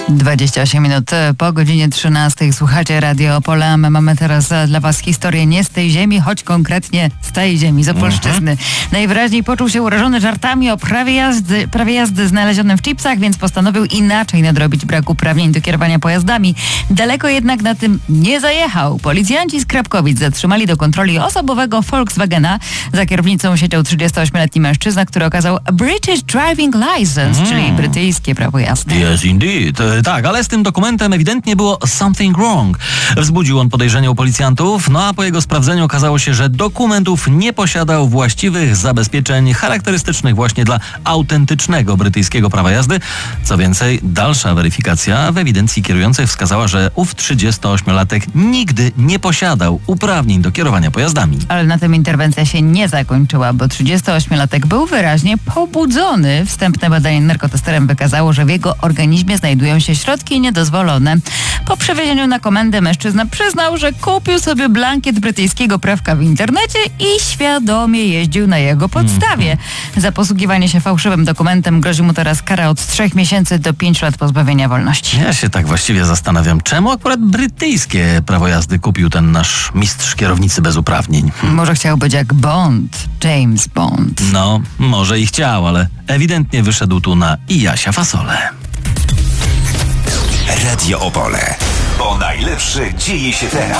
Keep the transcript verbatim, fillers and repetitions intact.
dwadzieścia osiem minut po godzinie trzynastej. Słuchacie Radio Opole. My mamy teraz dla was historię nie z tej ziemi, choć konkretnie z tej ziemi, z Opolszczyzny. Mhm. Najwyraźniej poczuł się urażony żartami o prawie jazdy, prawie jazdy znalezionym w chipsach, więc postanowił inaczej nadrobić brak uprawnień do kierowania pojazdami. Daleko jednak na tym nie zajechał. Policjanci z Krapkowic zatrzymali do kontroli osobowego Volkswagena. Za kierownicą siedział trzydziestoośmioletni mężczyzna, który okazał British Driving License, mm. czyli brytyjskie prawo jazdy. Yes, indeed. Tak, ale z tym dokumentem ewidentnie było something wrong. Wzbudził on podejrzenie u policjantów, no a po jego sprawdzeniu okazało się, że dokumentów nie posiadał właściwych zabezpieczeń charakterystycznych właśnie dla autentycznego brytyjskiego prawa jazdy. Co więcej, dalsza weryfikacja w ewidencji kierujących wskazała, że ów trzydziestoośmiolatek nigdy nie posiadał uprawnień do kierowania pojazdami. Ale na tym interwencja się nie zakończyła, bo trzydziestoośmiolatek był wyraźnie pobudzony. Wstępne badanie narkotesterem wykazało, że w jego organizmie znajdują się środki niedozwolone. Po przewiezieniu na komendę mężczyzna przyznał, że kupił sobie blankiet brytyjskiego prawka w internecie i świadomie jeździł na jego podstawie. Mm. Za posługiwanie się fałszywym dokumentem grozi mu teraz kara od trzech miesięcy do pięciu lat pozbawienia wolności. Ja się tak właściwie zastanawiam, czemu akurat brytyjskie prawo jazdy kupił ten nasz mistrz kierownicy bez uprawnień. Hm. Może chciał być jak Bond, James Bond. No, może i chciał, ale ewidentnie wyszedł tu na i Jasia fasolę. Radio Opole. Bo najlepsze dzieje się teraz.